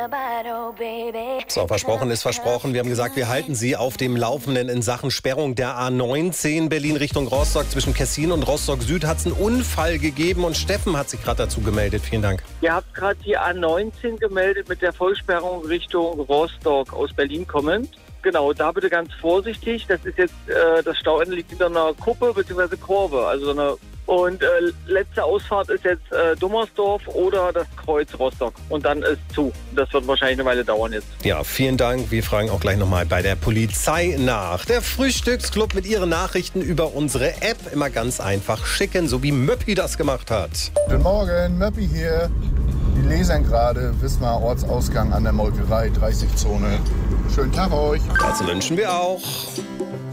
So, versprochen ist versprochen. Wir haben gesagt, wir halten Sie auf dem Laufenden in Sachen Sperrung der A19 Berlin Richtung Rostock. Zwischen Kessin und Rostock Süd hat es einen Unfall gegeben und Steffen hat sich gerade dazu gemeldet. Vielen Dank. Ihr habt gerade die A19 gemeldet mit der Vollsperrung Richtung Rostock aus Berlin kommend. Genau, da bitte ganz vorsichtig. Das ist jetzt, das Stauende liegt hinter einer Kuppe bzw. Kurve. Und letzte Ausfahrt ist jetzt Dummersdorf oder das Kreuz Rostock. Und dann ist zu. Das wird wahrscheinlich eine Weile dauern jetzt. Ja, vielen Dank. Wir fragen auch gleich nochmal bei der Polizei nach. Der Frühstücksclub mit Ihren Nachrichten über unsere App immer ganz einfach schicken, so wie Möppi das gemacht hat. Guten Morgen, Möppi hier. Die lesen gerade Wismar Ortsausgang an der Molkerei, 30-Zone. Schönen Tag euch. Das wünschen wir auch.